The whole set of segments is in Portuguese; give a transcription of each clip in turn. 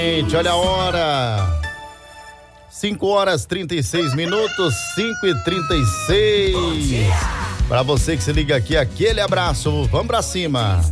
Gente, olha a hora. 5h36, 5h36. Pra você que se liga aqui, aquele abraço. Vamos pra cima.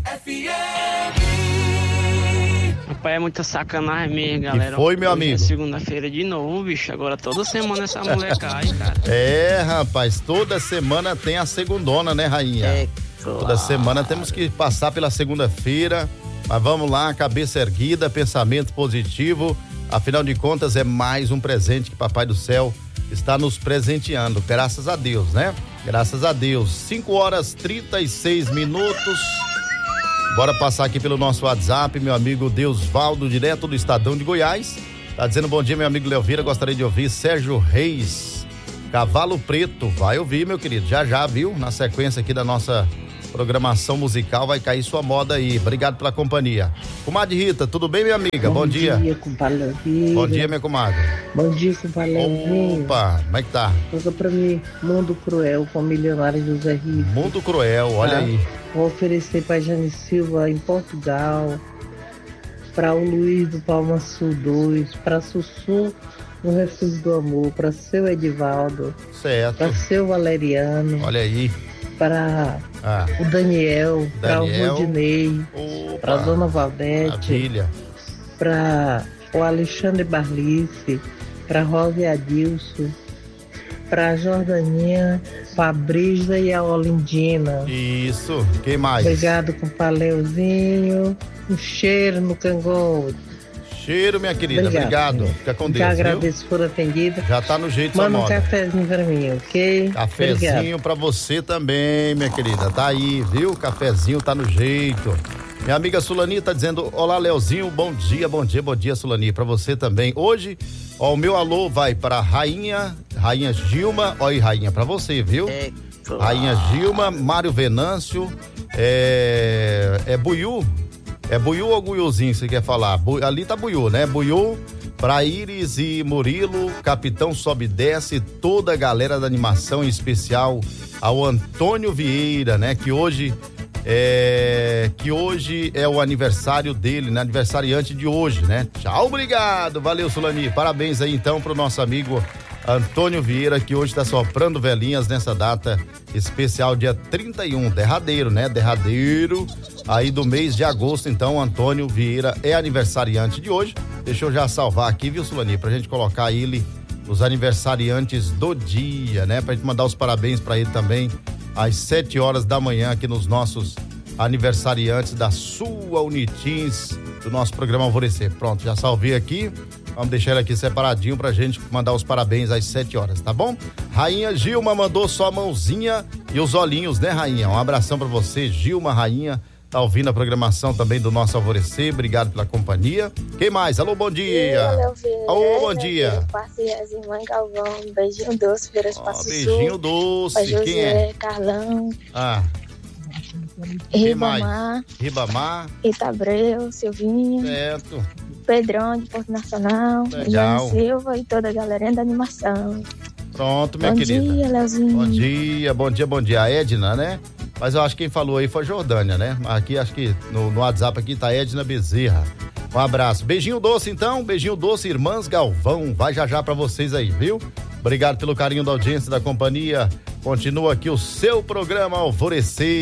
Rapaz, é muita sacanagem mesmo, galera. E foi, meu amigo? É segunda-feira de novo, bicho. Agora toda semana essa mulher cai, cara. É, rapaz, toda semana tem a segundona, né, rainha? Toda semana temos que passar pela segunda-feira. Mas vamos lá, cabeça erguida, pensamento positivo. Afinal de contas, é mais um presente que Papai do Céu está nos presenteando. Graças a Deus, né? Graças a Deus. 5h36. Bora passar aqui pelo nosso WhatsApp, meu amigo Deusvaldo, direto do Estadão de Goiás. Tá dizendo bom dia, meu amigo Leovira. Gostaria de ouvir Sérgio Reis, Cavalo Preto. Vai ouvir, meu querido. Já, viu? Na sequência aqui da nossa programação musical vai cair sua moda aí. Obrigado pela companhia. Comadre Rita, tudo bem, minha amiga? Bom dia. Bom dia, compadre Leovira. Bom dia, minha comadre. Bom dia, compadre Leovira. Opa, como é que tá? Toca pra mim, Mundo Cruel, com o milionário José Rico. Mundo Cruel, olha aí. Vou oferecer pra Jane Silva em Portugal, pra o Luiz do Palma Sul 2, pra Sussu no Refúgio do Amor, pra seu Edivaldo, certo, pra seu Valeriano, olha aí, para o Daniel, para o Rodinei, para a Dona Valdete, maravilha, para o Alexandre Barlice, para Rosa e Adilson, para a Jordaninha, para a Brisa e a Olindina. Isso, quem mais? Obrigado, compadre Leozinho. Um cheiro no cangote. Cheiro, minha querida, obrigado. Fica com Deus, agradeço por atendida. Já tá no jeito, manda um cafezinho pra mim, ok? Cafezinho obrigado. Pra você também, minha querida. Tá aí, viu? Cafezinho tá no jeito. Minha amiga Sulani tá dizendo: olá, Leozinho, bom dia, Sulani, pra você também. Hoje, ó, o meu alô vai pra Rainha Gilma, ó, e Rainha pra você, viu? Rainha Gilma, Mário Venâncio, Buiú. É Buiú ou Guiuzinho que você quer falar? Ali tá Buiú, né? Buiú, pra Iris e Murilo, Capitão Sobe e Desce, toda a galera da animação, em especial ao Antônio Vieira, né? Que hoje é o aniversário dele, né? Aniversariante de hoje, né? Tchau, obrigado, valeu, Sulani. Parabéns aí então pro nosso amigo Antônio Vieira, que hoje tá soprando velhinhas nessa data especial, dia 31, derradeiro, né? Derradeiro aí do mês de agosto. Então, Antônio Vieira é aniversariante de hoje. Deixa eu já salvar aqui, viu, Sulani? Pra gente colocar ele, os aniversariantes do dia, né? Pra gente mandar os parabéns pra ele também, às 7h da manhã, aqui nos nossos aniversariantes da sua Unitins, do nosso programa Alvorecer. Pronto, já salvei aqui. Vamos deixar ele aqui separadinho pra gente mandar os parabéns às 7h, tá bom? Rainha Gilma mandou só a mãozinha e os olhinhos, né, Rainha? Um abração pra você, Gilma, Rainha. Tá ouvindo a programação também do nosso Alvorecer. Obrigado pela companhia. Quem mais? Alô, bom dia. Alô, bom dia. Irmã Galvão, um beijinho doce, beijinho doce. Quem é? Carlão. Ribamar. Itabreu, Silvinho. Certo. Pedrão de Porto Nacional. Jane Silva e toda a galerinha da animação. Pronto, minha querida. Bom dia, Leozinho. Bom dia. A Edna, né? Mas eu acho que quem falou aí foi a Jordânia, né? Aqui, acho que no WhatsApp aqui tá Edna Bezerra. Um abraço. Beijinho doce, então. Beijinho doce, Irmãs Galvão. Vai já pra vocês aí, viu? Obrigado pelo carinho da audiência, da companhia. Continua aqui o seu programa Alvorecer.